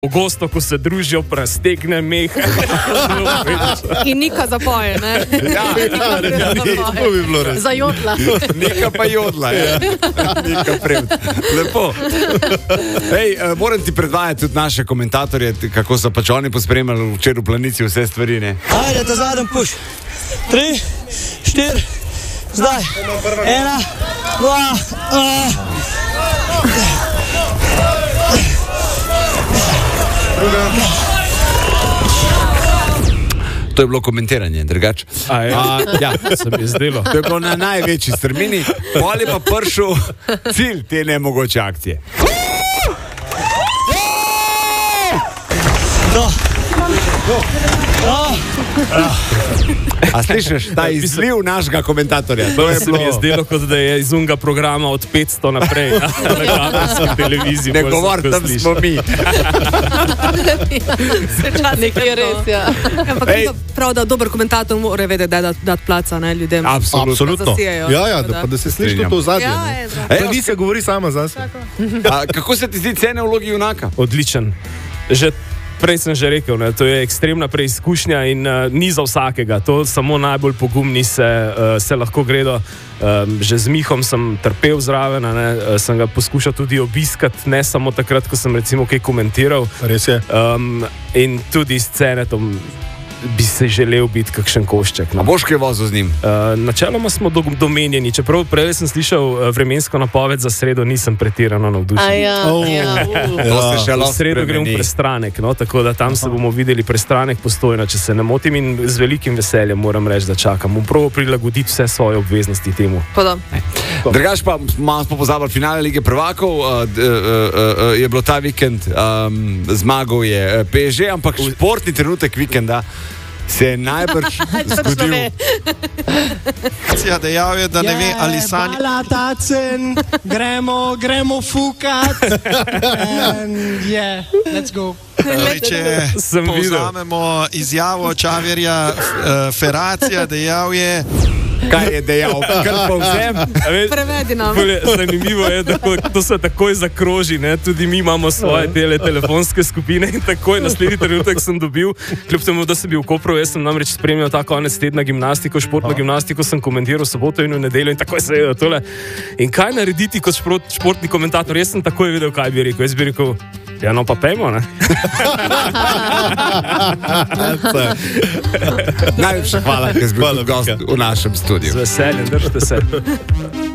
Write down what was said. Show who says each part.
Speaker 1: Pogosto, ko se družijo, prestegne meh.
Speaker 2: In Nika zapoje, ne?
Speaker 3: To bi bilo res.
Speaker 2: Za jodla.
Speaker 4: Nika pa jodla, ja. Nika prevd. Lepo. Hej, moram ti predvajati tudi naše komentatorje, kako so pač oni pospremljali včeraj v Planici vse stvari, ne?
Speaker 5: Ajde, ta zadnji puš. 3, 4, zdaj. 1, 2,
Speaker 4: To je bilo komentiranje, drugače.
Speaker 1: Ja, se mi je zdelo.
Speaker 4: To je bilo na največji strmini, pol je pa prišel cilj te nemogoče akcije. A slišiš, ta izliv našega komentatorja?
Speaker 1: To se mi je zdelo, kot da je iz unga programa od 500 naprej na kabelski televiziji.
Speaker 4: Ne govor, tam smo mi.
Speaker 2: Nekaj je res, ja. Ampak
Speaker 4: Ej.
Speaker 2: prav, da dober komentator mora vedeti, da dati placa, ne, ljudem.
Speaker 4: Absolutno.
Speaker 2: Zasijejo.
Speaker 3: Ja, da se sliši to v zadnjem.
Speaker 2: Ja, je zraven.
Speaker 3: Planice govori sama zase.
Speaker 4: Kako se ti zdi cene v vlogi junaka?
Speaker 1: Odličen. Že prej sem že rekel, ne, to je ekstremna preizkušnja in ni za vsakega. To samo najbolj pogumni se lahko gredo. Že z Mihom sem trpel zraven, ne, sem ga poskušal tudi obiskati, ne samo takrat, ko sem recimo kaj komentiral.
Speaker 3: Res je.
Speaker 1: In tudi s Cenetom bi se želel biti kakšen košček.
Speaker 4: A boš kaj vozil z njim?
Speaker 1: Načeloma smo domenjeni, čeprav prej sem slišal vremensko napoved za sredo, nisem pretirano navdušen.
Speaker 4: To se še
Speaker 1: V
Speaker 4: lahko
Speaker 1: sredo grem v
Speaker 4: spremeni.
Speaker 1: Prestranek, no, tako da tam se bomo videli Prestranek Postojna, če se ne motim, in z velikim veseljem moram reči, da čakam. Bom prav prilagoditi vse svoje obveznosti temu.
Speaker 4: Drugač pa malo smo pozabili finale Lige prvakov, je bilo ta vikend, zmagal je PSG, ampak športni trenutek vikenda se je najbrž zgodil.
Speaker 6: Dejal je, da ne ve, ali sanja.
Speaker 5: Tacen, gremo fukat. Let's go.
Speaker 6: Če
Speaker 1: Sem videl.
Speaker 6: povzamemo izjavo Čaverja Feracija, dejal je,
Speaker 4: Kaj je dejal? Kar povzem?
Speaker 2: Prevedi nam.
Speaker 1: Zanimivo je, da to se takoj zakroži, ne? Tudi mi imamo svoje telefonske skupine in takoj naslednji trenutek sem dobil, kljub temu, da sem bil v Kopru, jaz sem namreč spremljal ta konec tedna gimnastiko, športno gimnastiko sem komentiral soboto in v nedeljo in takoj se je tole. In kaj narediti kot športni komentator? Jaz sem takoj vedel, kaj bi rekel. Jaz bi rekel, ja, no pa pejmo, ne?
Speaker 4: Najlepša hvala, ker si bil gost v našem studiu.
Speaker 1: Z veseljem, držite se.